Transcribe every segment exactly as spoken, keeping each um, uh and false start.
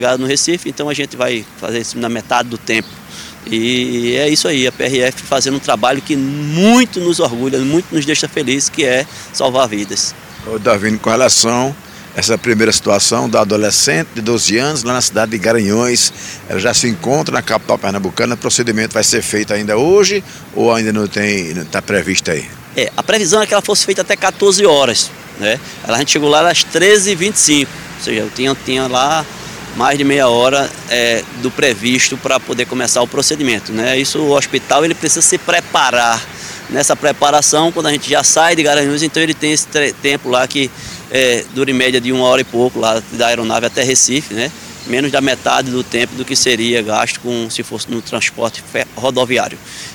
no Recife, então a gente vai fazer isso na metade do tempo. E é isso aí, a P R F fazendo um trabalho que muito nos orgulha, muito nos deixa felizes, que é salvar vidas. Ô Davino, com relação a essa primeira situação da adolescente de doze anos lá na cidade de Garanhuns, ela já se encontra na capital pernambucana, o procedimento vai ser feito ainda hoje ou ainda não tem, não está previsto aí? É, a previsão é que ela fosse feita até quatorze horas, né? A gente chegou lá às treze e vinte e cinco, ou seja, eu tinha, tinha lá mais de meia hora é, do previsto para poder começar o procedimento, né? Isso, o hospital ele precisa se preparar. Nessa preparação, quando a gente já sai de Garanhuns, então ele tem esse tempo lá que é, dura em média de uma hora e pouco lá da aeronave até Recife, né? Menos da metade do tempo do que seria gasto com, se fosse no transporte rodoviário.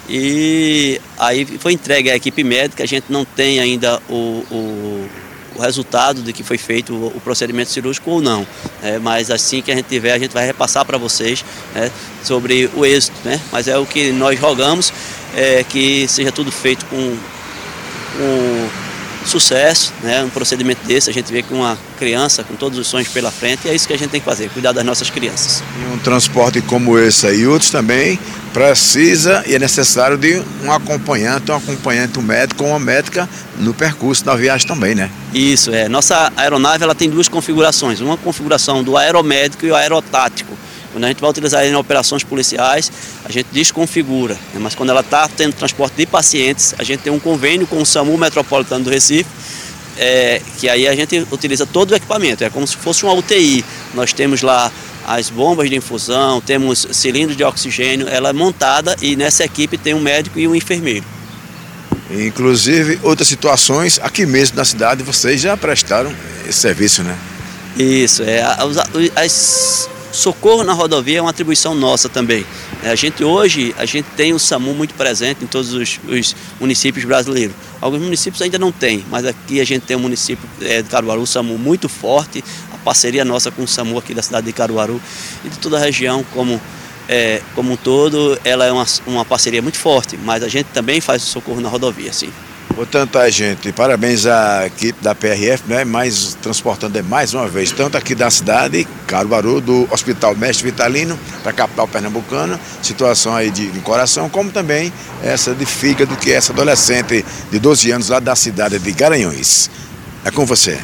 E aí foi entregue à equipe médica, a gente não tem ainda o, o o resultado de que foi feito o procedimento cirúrgico ou não, né? Mas assim que a gente tiver, a gente vai repassar para vocês, né, sobre o êxito, né? Mas é o que nós rogamos, é, que seja tudo feito com, com sucesso, né? Um procedimento desse, a gente vê que uma criança com todos os sonhos pela frente, é isso que a gente tem que fazer, cuidar das nossas crianças. E um transporte como esse e outros também precisa e é necessário de um acompanhante, um acompanhante, um médico ou uma médica no percurso da viagem também, né? Isso, é. Nossa aeronave ela tem duas configurações, uma configuração do aeromédico e o aerotático. Quando a gente vai utilizar ele em operações policiais, a gente desconfigura, né? Mas quando ela está tendo transporte de pacientes, a gente tem um convênio com o SAMU Metropolitano do Recife, é, que aí a gente utiliza todo o equipamento, é como se fosse uma U T I. Nós temos lá as bombas de infusão, temos cilindros de oxigênio, ela é montada e nessa equipe tem um médico e um enfermeiro. Inclusive, outras situações, aqui mesmo na cidade, vocês já prestaram esse serviço, né? Isso, é. As, as, socorro na rodovia é uma atribuição nossa também. A gente hoje, a gente tem o SAMU muito presente em todos os, os municípios brasileiros. Alguns municípios ainda não tem, mas aqui a gente tem um município é, de Caruaru, o SAMU muito forte, a parceria nossa com o SAMU aqui da cidade de Caruaru e de toda a região como, é, como um todo, ela é uma, uma parceria muito forte, mas a gente também faz o socorro na rodovia, sim. Portanto, a gente, parabéns à equipe da P R F, né, mais, transportando mais uma vez, tanto aqui da cidade, Caruaru, do Hospital Mestre Vitalino, para a capital pernambucana, situação aí de, de coração, como também essa de fígado, que é essa adolescente de doze anos lá da cidade de Garanhuns. É com você.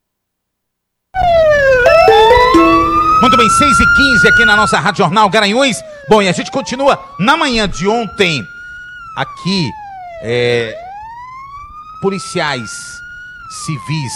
Muito bem, seis e quinze aqui na nossa Rádio Jornal Garanhuns. Bom, e a gente continua na manhã de ontem, aqui, é... policiais civis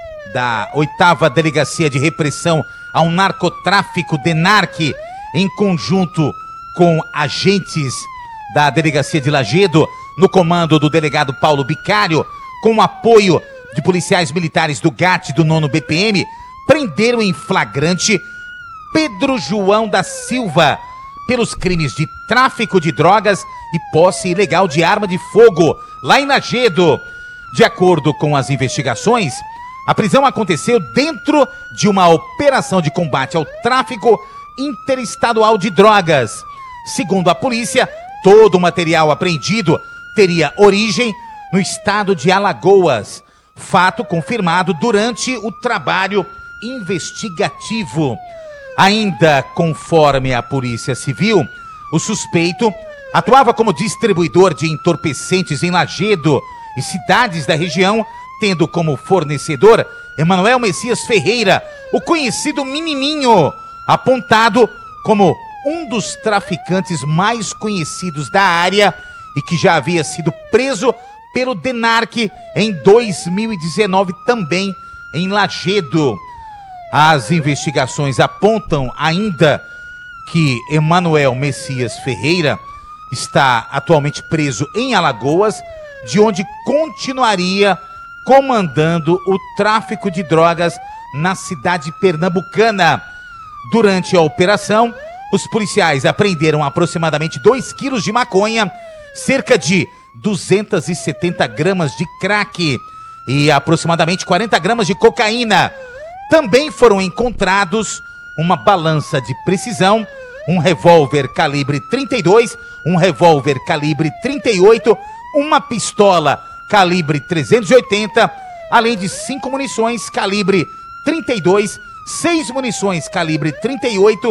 da oitava Delegacia de Repressão ao Narcotráfico, DENARC, em conjunto com agentes da Delegacia de Lajedo, no comando do delegado Paulo Bicário, com o apoio de policiais militares do GAT do nono B P M, prenderam em flagrante Pedro João da Silva pelos crimes de tráfico de drogas e posse ilegal de arma de fogo, lá em Lajedo. De acordo com as investigações, a prisão aconteceu dentro de uma operação de combate ao tráfico interestadual de drogas. Segundo a polícia, todo o material apreendido teria origem no estado de Alagoas. Fato confirmado durante o trabalho investigativo. Ainda conforme a Polícia Civil, o suspeito atuava como distribuidor de entorpecentes em Lajedo e cidades da região, tendo como fornecedor Emanuel Messias Ferreira, o conhecido Menininho, apontado como um dos traficantes mais conhecidos da área e que já havia sido preso pelo DENARC em dois mil e dezenove, também em Lajedo. As investigações apontam ainda que Emanuel Messias Ferreira está atualmente preso em Alagoas, de onde continuaria comandando o tráfico de drogas na cidade pernambucana. Durante a operação, os policiais apreenderam aproximadamente dois quilos de maconha, cerca de duzentas e setenta gramas de crack e aproximadamente quarenta gramas de cocaína. Também foram encontrados uma balança de precisão, um revólver calibre trinta e dois, um revólver calibre trinta e oito, uma pistola calibre trezentos e oitenta, além de cinco munições calibre trinta e dois, seis munições calibre trinta e oito